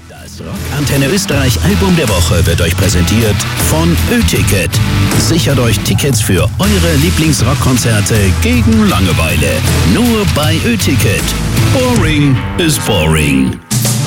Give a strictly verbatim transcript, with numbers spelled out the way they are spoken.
Das Rock Antenne Österreich Album der Woche wird euch präsentiert von Ö-Ticket. Sichert euch Tickets für eure Lieblingsrockkonzerte gegen Langeweile. Nur bei Ö-Ticket. Boring is boring.